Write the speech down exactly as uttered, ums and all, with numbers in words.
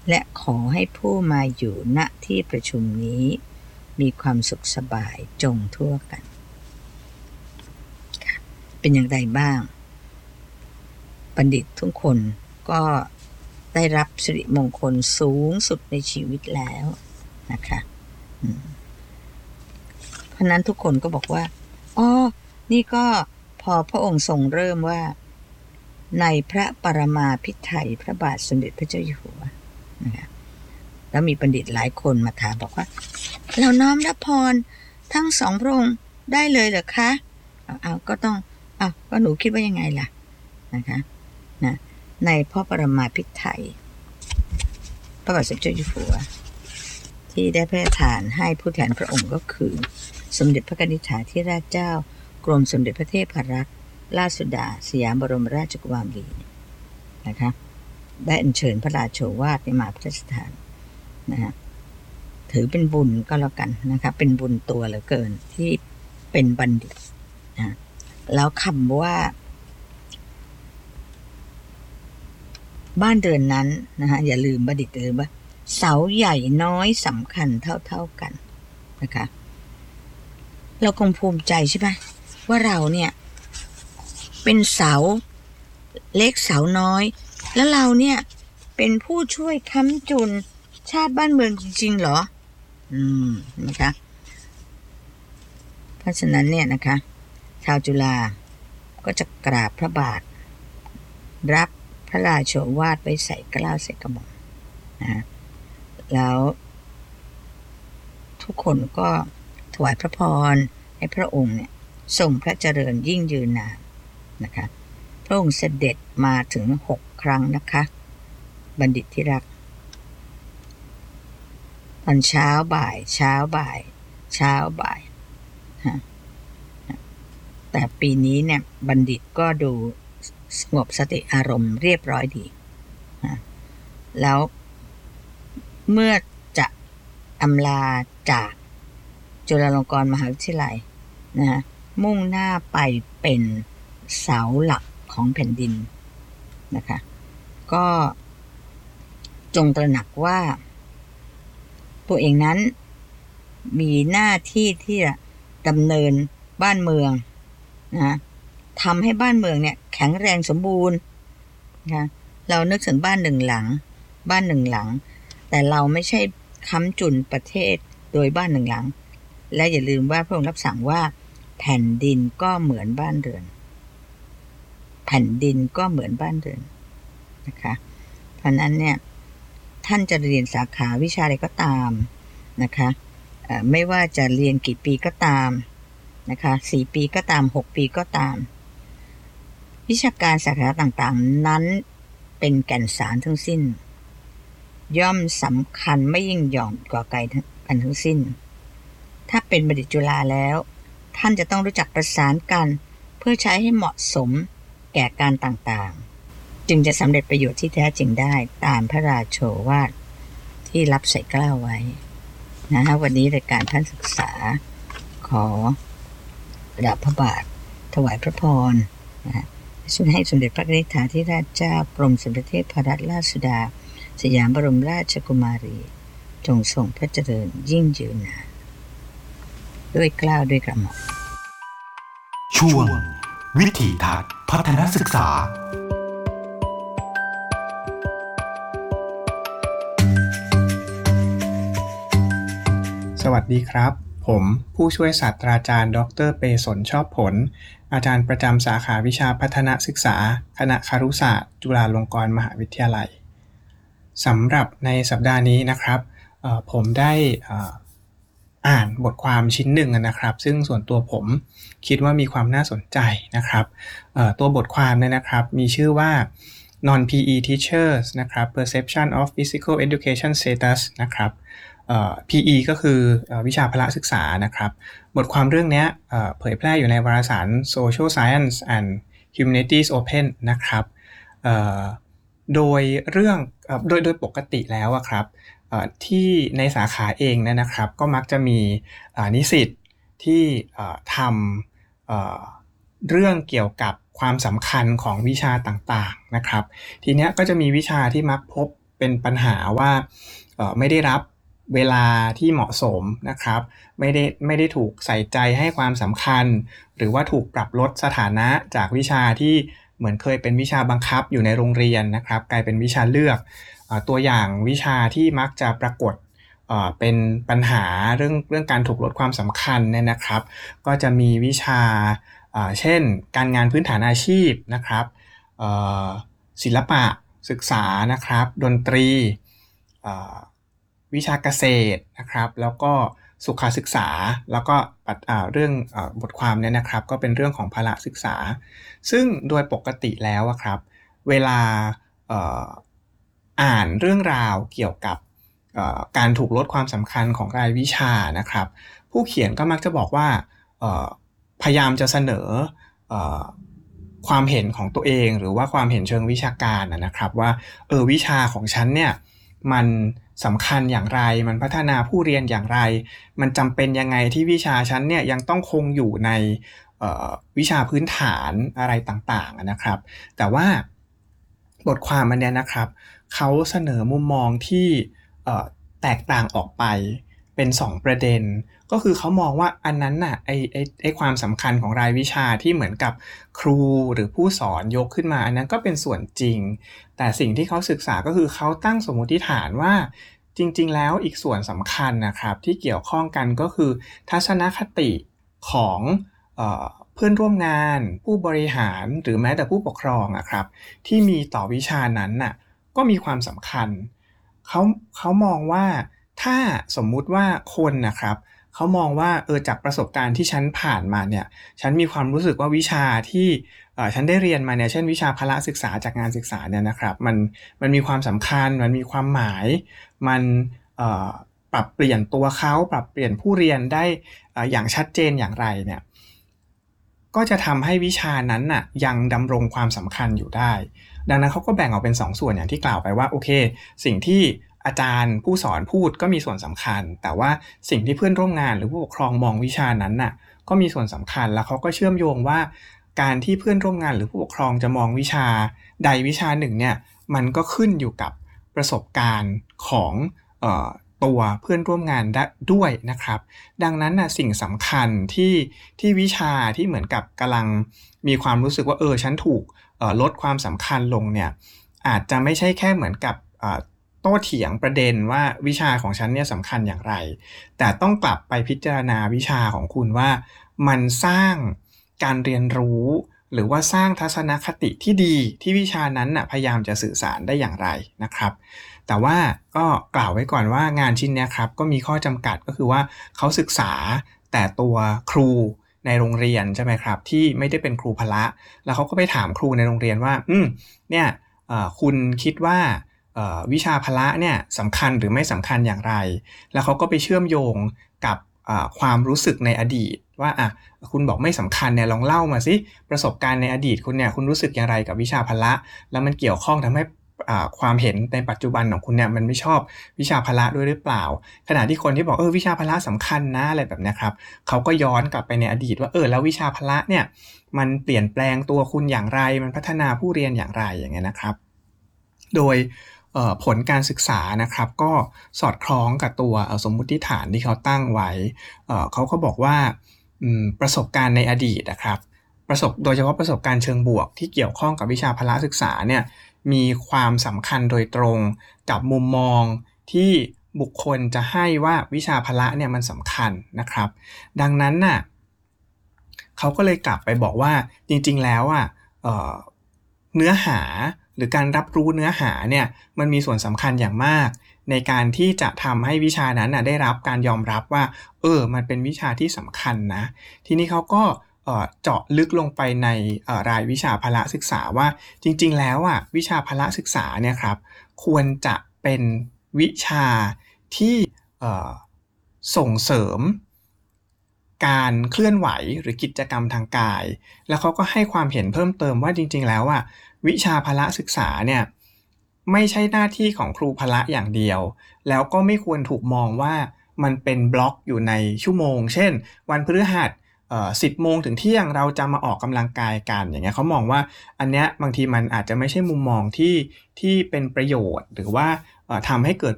และขอให้ผู้มาอยู่ณที่ประชุมนี้มีความสุขสบายจงทั่วกันเป็นอย่างไรบ้างบัณฑิตทุกคนก็ได้รับสิริมงคลสูงสุดในชีวิตแล้วนะคะเพราะนั้นทุกคนก็บอกว่าอ๋อนี่ก็พอพระองค์ทรงเริ่มว่าในพระปรมาภิไธยพระบาทสมเด็จพระเจ้าอยู่หัวนะคะแล้วมีบัณฑิตหลายคนมาถามบอกว่าเราน้อมรับพรทั้งสองพระองค์ได้เลยเหรอคะเอาเอาก็ต้องเอาก็หนูคิดว่ายังไงล่ะนะคะนะในพระปรมาภิไธยพระบาทสมเด็จเจ้าอยู่หัวที่ได้พระราชทานให้ผู้แทนพระองค์ก็คือสมเด็จพระกนิษฐาธิราชเจ้ากรมสมเด็จพระเทพรัตนราชสุดาสยามบรมราชกุมารีนะคะได้อัญเชิญพระราโชวาทมาพระราชทานนะฮะถือเป็นบุญก็แล้วกันนะคะเป็นบุญตัวเหลือเกินที่เป็นบัณฑิตนะแล้วคำว่าบ้านเรือนนั้นนะคะอย่าลืมบัณฑิตลืมว่าเสาใหญ่น้อยสำคัญเท่าๆกันนะคะเราคงภูมิใจใช่ไหมว่าเราเนี่ยเป็นเสาเล็กเสาน้อยแล้วเราเนี่ยเป็นผู้ช่วยค้ำจุนชาติบ้านเมืองจริงๆเหรออืมนะคะเพราะฉะนั้นเนี่ยนะคะชาวจุฬาก็จะกราบพระบาทรับพระราโชวาทไว้ใส่เกล้าใส่กระหม่อมนะแล้วทุกคนก็ถวายพระพรให้พระองค์เนี่ยทรงพระเจริญยิ่งยืนนานนะคะพระองค์เสด็จมาถึงหกครั้งนะคะบัณฑิตที่รักตอนเช้าบ่ายเช้าบ่ายเช้าบ่ายฮะแต่ปีนี้เนี่ยบัณฑิตก็ดูสงบสติอารมณ์เรียบร้อยดีนะแล้วเมื่อจะอำลาจากจุฬาลงกรณ์มหาวิทยาลัยนะฮะมุ่งหน้าไปเป็นเสาหลักของแผ่นดินนะคะก็จงตระหนักว่าตัวเองนั้นมีหน้าที่ที่จะดำเนินบ้านเมืองนะทำให้บ้านเมืองเนี่ยแข็งแรงสมบูรณ์นะเรานึกถึงบ้านหนึ่งหลังบ้านหนึ่งหลังแต่เราไม่ใช่ค้ำจุนประเทศโดยบ้านหนึ่งหลังและอย่าลืมว่าพระองค์รับสั่งว่าแผ่นดินก็เหมือนบ้านเรือนแผ่นดินก็เหมือนบ้านเรือนนะคะเพราะนั้นเนี่ยท่านจะเรียนสาขาวิชาอะไรก็ตามนะคะไม่ว่าจะเรียนกี่ปีก็ตามนะคะสี่ปีก็ตามหกปีก็ตามวิชาการสาขาต่างๆนั้นเป็นแก่นสารทั้งสิ้นย่อมสำคัญไม่ยิ่งหย่อนกว่าไกลกันทั้งสิ้นถ้าเป็นบัณฑิตจุฬาแล้วท่านจะต้องรู้จักประสานกันเพื่อใช้ให้เหมาะสมแก่การต่างๆจึงจะสำเร็จประโยชน์ที่แท้จริงได้ตามพระราโชวาทที่รับใส่เกล้าไว้นะฮะวันนี้รายการท่านศึกษาขอระดับพระบาทถวายพระพรนะฮะช่วยให้สมเด็จพระนิธิฐาธิราชเจ้ากรมสมเด็จพระเทพรัตนราชสุดาสยามบรมราชกุมารีจงทรงพระเจริญยิ่งยืนนานด้วยเกล้าด้วยกระหม่อมช่วงวิถีทัศน์พัฒนศึกษาสวัสดีครับผมผู้ช่วยศาสตราจารย์ดรเปสนชอบผลอาจารย์ประจำสาขาวิชาพัฒนศึกษาคณะครุศาสตร์จุฬาลงกรณ์มหาวิทยาลัยสำหรับในสัปดาห์นี้นะครับผมได้อ่านบทความชิ้นหนึ่งนะครับซึ่งส่วนตัวผมคิดว่ามีความน่าสนใจนะครับตัวบทความเนี่ยนะครับมีชื่อว่า non พี อี teachers นะครับ perception of physical education status นะครับพี อี ก็คือวิชาพละศึกษานะครับบทความเรื่องนี้เผยแพร่อยู่ในวารสาร Social Science and Humanities Open นะครับโดยเรื่องโดยโดยปกติแล้วอะครับที่ในสาขาเองนะครับก็มักจะมีนิสิตที่ทำเรื่องเกี่ยวกับความสำคัญของวิชาต่างๆนะครับทีนี้ก็จะมีวิชาที่มักพบเป็นปัญหาว่าเอ่อไม่ได้รับเวลาที่เหมาะสมนะครับไม่ได้ไม่ได้ถูกใส่ใจให้ความสำคัญหรือว่าถูกปรับลดสถานะจากวิชาที่เหมือนเคยเป็นวิชาบังคับอยู่ในโรงเรียนนะครับกลายเป็นวิชาเลือกเอ่อตัวอย่างวิชาที่มักจะปรากฏเอ่อเป็นปัญหาเรื่องเรื่องการถูกลดความสำคัญเนี่ยนะครับก็จะมีวิชาเอ่อเช่นการงานพื้นฐานอาชีพนะครับเอ่อศิลปะศึกษานะครับดนตรีเอ่อวิชาเกษตรนะครับแล้วก็สุขศึกษาแล้วก็เรื่องบทความเนี่ยนะครับก็เป็นเรื่องของพละศึกษาซึ่งโดยปกติแล้วครับเวลาเอ่ออ่านเรื่องราวเกี่ยวกับการถูกลดความสำคัญของรายวิชานะครับผู้เขียนก็มักจะบอกว่าพยายามจะเสนอความเห็นของตัวเองหรือว่าความเห็นเชิงวิชาการนะครับว่าเออวิชาของฉันเนี่ยมันสำคัญอย่างไรมันพัฒนาผู้เรียนอย่างไรมันจำเป็นยังไงที่วิชาฉันเนี่ยยังต้องคงอยู่ในวิชาพื้นฐานอะไรต่างๆนะครับแต่ว่าบทความมันเนี่ยนะครับเขาเสนอมุมมองที่แตกต่างออกไปเป็นสองประเด็นก็คือเขามองว่าอันนั้นน่ะไอไอไอความสำคัญของรายวิชาที่เหมือนกับครูหรือผู้สอนยกขึ้นมาอันนั้นก็เป็นส่วนจริงแต่สิ่งที่เขาศึกษาก็คือเขาตั้งสมมติฐานว่าจริงๆแล้วอีกส่วนสำคัญนะครับที่เกี่ยวข้องกันก็คือทัศนคติของเอ่อเพื่อนร่วมงานผู้บริหารหรือแม้แต่ผู้ปกครองอะครับที่มีต่อวิชานั้นน่ะก็มีความสำคัญเขาเขามองว่าถ้าสมมุติว่าคนนะครับเขามองว่าเออจากประสบการณ์ที่ฉันผ่านมาเนี่ยฉันมีความรู้สึกว่าวิชาที่เอ่อฉันได้เรียนมาเนี่ยเช่นวิชาพละศึกษาจากงานศึกษาเนี่ยนะครับมันมันมีความสำคัญมันมีความหมายมันเอ่อปรับเปลี่ยนตัวเขาปรับเปลี่ยนผู้เรียนได้เอ่ออย่างชัดเจนอย่างไรเนี่ยก็จะทำให้วิชานั้นน่ะยังดำรงความสำคัญอยู่ได้ดังนั้นเขาก็แบ่งออกเป็นสองส่วนอย่างที่กล่าวไปว่าโอเคสิ่งที่อาจารย์ผู้สอนพูดก็มีส่วนสำคัญแต่ว่าสิ่งที่เพื่อนร่วมงานหรือผู้ปกครองมองวิชานั้นน่ะก็มีส่วนสำคัญแล้วเขาก็เชื่อมโยงว่าการที่เพื่อนร่วมงานหรือผู้ปกครองจะมองวิชาใดวิชาหนึ่งเนี่ยมันก็ขึ้นอยู่กับประสบการณ์ของเอ่อตัวเพื่อนร่วมงานด้วยนะครับดังนั้นน่ะสิ่งสำคัญที่ที่วิชาที่เหมือนกับกำลังมีความรู้สึกว่าเออฉันถูกเอ่อลดความสำคัญลงเนี่ยอาจจะไม่ใช่แค่เหมือนกับเอ่อโต้เถียงประเด็นว่าวิชาของฉันเนี่ยสำคัญอย่างไรแต่ต้องกลับไปพิจารณาวิชาของคุณว่ามันสร้างการเรียนรู้หรือว่าสร้างทัศนคติที่ดีที่วิชานั้นน่ะพยายามจะสื่อสารได้อย่างไรนะครับแต่ว่าก็กล่าวไว้ก่อนว่างานชิ้นนี้ครับก็มีข้อจำกัดก็คือว่าเขาศึกษาแต่ตัวครูในโรงเรียนใช่ไหมครับที่ไม่ได้เป็นครูพละแล้วเขาก็ไปถามครูในโรงเรียนว่าอืมเนี่ยคุณคิดว่าวิชาพละเนี่ยสำคัญหรือไม่สำคัญอย่างไรแล้วเขาก็ไปเชื่อมโยงกับความรู้สึกในอดีตว่าอ่ะคุณบอกไม่สำคัญเนี่ยลองเล่ามาสิประสบการณ์ในอดีตคุณเนี่ยคุณรู้สึกอย่างไรกับวิชาพละแล้วมันเกี่ยวข้องทำให้ความเห็นในปัจจุบันของคุณเนี่ยมันไม่ชอบวิชาพละด้วยหรือเปล่าขณะที่คนที่บอกเออวิชาพละสำคัญนะอะไรแบบนี้ครับเขาก็ย้อนกลับไปในอดีตว่าเออแล้ววิชาพละเนี่ยมันเปลี่ยนแปลงตัวคุณอย่างไรมันพัฒนาผู้เรียนอย่างไรอย่างเงี้ยนะครับโดยผลการศึกษานะครับก็สอดคล้องกับตัวสมมุติฐานที่เขาตั้งไว้เขาก็บอกว่าประสบการณ์ในอดีตนะครับประสบโดยเฉพาะประสบการณ์เชิงบวกที่เกี่ยวข้องกับวิชาพละศึกษาเนี่ยมีความสำคัญโดยตรงกับมุมมองที่บุคคลจะให้ว่าวิชาพละเนี่ยมันสำคัญนะครับดังนั้นน่ะเขาก็เลยกลับไปบอกว่าจริงๆแล้วอ่ะเอ่อเนื้อหาหรือการรับรู้เนื้อหาเนี่ยมันมีส่วนสำคัญอย่างมากในการที่จะทำให้วิชานั้นน่ะได้รับการยอมรับว่าเออมันเป็นวิชาที่สำคัญนะทีนี้เขาก็เจาะลึกลงไปในรายวิชาพละศึกษาว่าจริงๆแล้วอ่ะวิชาพละศึกษาเนี่ยครับควรจะเป็นวิชาที่ส่งเสริมการเคลื่อนไหวหรือกิจกรรมทางกายแล้วเขาก็ให้ความเห็นเพิ่มเติมว่าจริงๆแล้วอ่ะวิชาพละศึกษาเนี่ยไม่ใช่หน้าที่ของครูพละอย่างเดียวแล้วก็ไม่ควรถูกมองว่ามันเป็นบล็อกอยู่ในชั่วโมงเช่นวันพฤหัสเอ่อสิบโมงถึงเที่ยงเราจะมาออกกำลังกายกันอย่างเงี้ยเขามองว่าอันเนี้ยบางทีมันอาจจะไม่ใช่มุมมองที่ที่เป็นประโยชน์หรือว่าเอ่อทำให้เกิด